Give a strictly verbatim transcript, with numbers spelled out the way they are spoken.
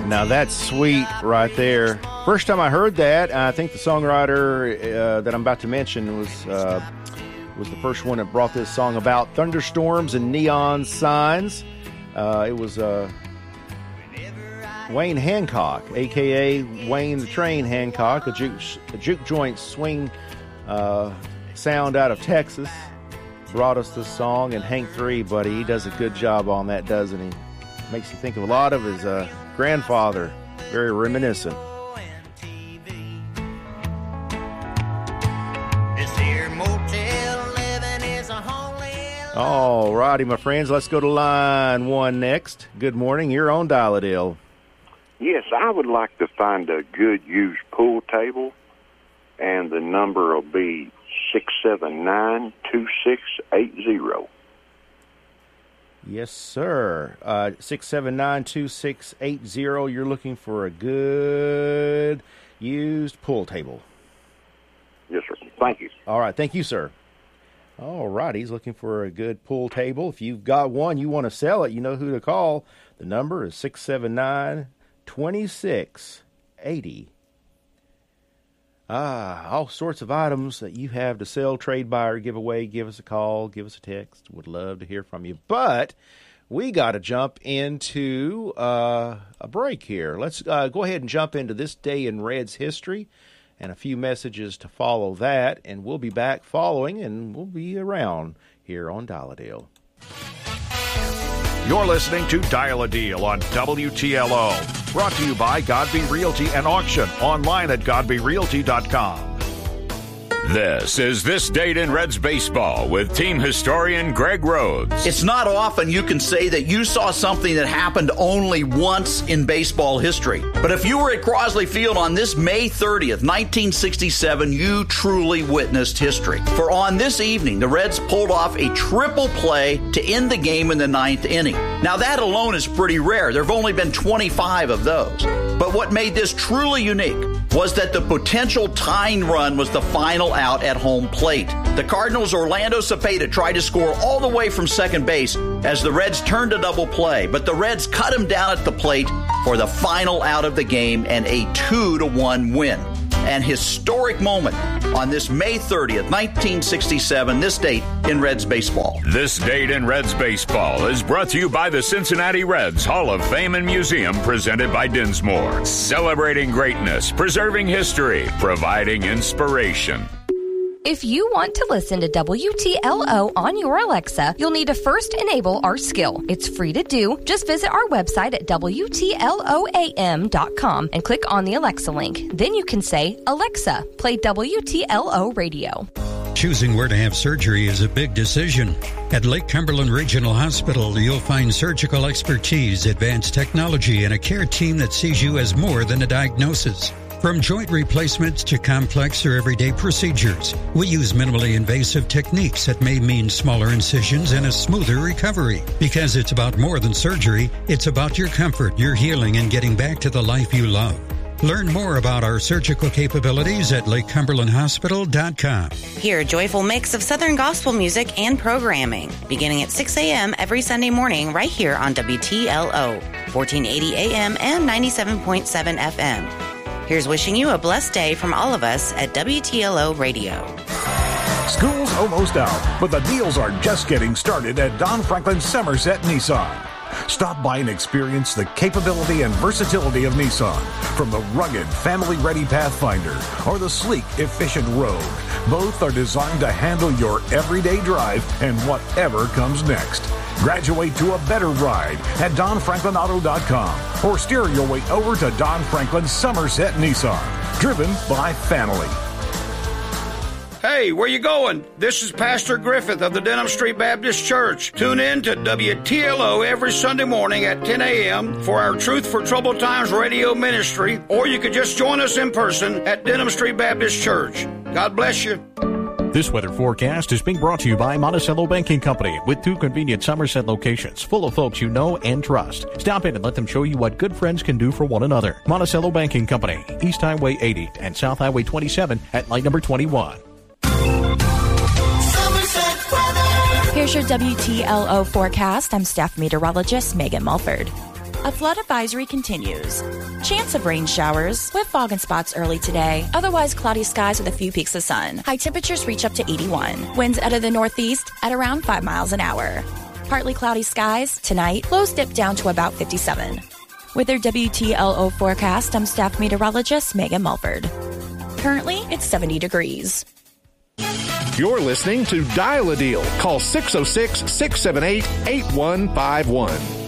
Now that's sweet right there. First time I heard that, I think the songwriter uh, that I'm about to mention was uh, was the first one that brought this song about. Thunderstorms and Neon Signs. Uh, it was uh, Wayne Hancock, a k a. Wayne the Train Hancock, a juke, a juke joint swing uh, sound out of Texas. Brought us this song, and Hank three, buddy, he does a good job on that, doesn't he? Makes you think of a lot of his uh, grandfather. Very reminiscent. All righty, my friends, let's go to line one next. Good morning, you're on Dial-A-Dale. Yes, I would like to find a good used pool table, and the number will be six seven nine, two six eight zero. Yes, sir. Uh, six seven nine, two six eight zero. You're looking for a good used pool table. Yes, sir. Thank you. All right. Thank you, sir. All right. He's looking for a good pool table. If you've got one, you want to sell it, you know who to call. The number is six seven nine, two six eight zero. Ah, all sorts of items that you have to sell, trade, buy, or give away. Give us a call. Give us a text. Would love to hear from you. But we got to jump into uh, a break here. Let's uh, go ahead and jump into this day in Reds history and a few messages to follow that. And we'll be back following, and we'll be around here on Dial-A-Dale. You're listening to Dial-A-Deal on W T L O. Brought to you by Godby Realty and Auction. Online at godby realty dot com. This is This Date in Reds Baseball with team historian Greg Rhodes. It's not often you can say that you saw something that happened only once in baseball history. But if you were at Crosley Field on this May thirtieth, nineteen sixty-seven, you truly witnessed history. For on this evening, the Reds pulled off a triple play to end the game in the ninth inning. Now that alone is pretty rare. There have only been twenty-five of those. But what made this truly unique was that the potential tying run was the final out at home plate. The Cardinals' Orlando Cepeda tried to score all the way from second base as the Reds turned a double play, but the Reds cut him down at the plate for the final out of the game and a two to one win. An historic moment on this May thirtieth, nineteen sixty-seven, this date in Reds baseball. This Date in Reds Baseball is brought to you by the Cincinnati Reds Hall of Fame and Museum, presented by Dinsmore. Celebrating greatness, preserving history, providing inspiration. If you want to listen to W T L O on your Alexa, you'll need to first enable our skill. It's free to do. Just visit our website at W T L O A M dot com and click on the Alexa link. Then you can say, Alexa, play W T L O radio. Choosing where to have surgery is a big decision. At Lake Cumberland Regional Hospital, you'll find surgical expertise, advanced technology, and a care team that sees you as more than a diagnosis. From joint replacements to complex or everyday procedures, we use minimally invasive techniques that may mean smaller incisions and a smoother recovery. Because it's about more than surgery, it's about your comfort, your healing, and getting back to the life you love. Learn more about our surgical capabilities at lake cumberland hospital dot com. Hear a joyful mix of Southern gospel music and programming, beginning at six a.m. every Sunday morning right here on W T L O, fourteen eighty A M and ninety-seven point seven F M. Here's wishing you a blessed day from all of us at W T L O Radio. School's almost out, but the deals are just getting started at Don Franklin Somerset Nissan. Stop by and experience the capability and versatility of Nissan. From the rugged, family-ready Pathfinder or the sleek, efficient Rogue, both are designed to handle your everyday drive and whatever comes next. Graduate to a better ride at don franklin auto dot com or steer your way over to Don Franklin Somerset Nissan. Driven by family. Hey, where you going? This is Pastor Griffith of the Denham Street Baptist Church. Tune in to W T L O every Sunday morning at ten a.m. for our Truth for Troubled Times radio ministry, or you could just join us in person at Denham Street Baptist Church. God bless you. This weather forecast is being brought to you by Monticello Banking Company, with two convenient Somerset locations full of folks you know and trust. Stop in and let them show you what good friends can do for one another. Monticello Banking Company, East Highway eighty and South Highway twenty-seven at light number twenty-one. Here's your W T L O forecast. I'm staff meteorologist Megan Mulford. A flood advisory continues. Chance of rain showers with fog and spots early today. Otherwise cloudy skies with a few peaks of sun. High temperatures reach up to eighty-one. Winds out of the northeast at around five miles an hour. Partly cloudy skies. Tonight, lows dip down to about fifty-seven. With their W T L O forecast, I'm staff meteorologist Megan Mulford. Currently, it's seventy degrees. You're listening to Dial a Deal. Call six oh six, six seven eight, eight one five one.